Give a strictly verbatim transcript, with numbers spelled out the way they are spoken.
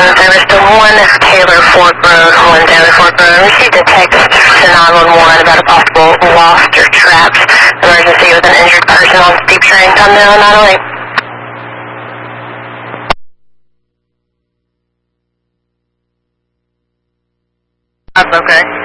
service to one Taylor Fork Road, one Taylor Fork Road. Received a text to nine one one about a possible lost or trapped emergency with an injured person on steep train. Come down nine oh eight. That's okay.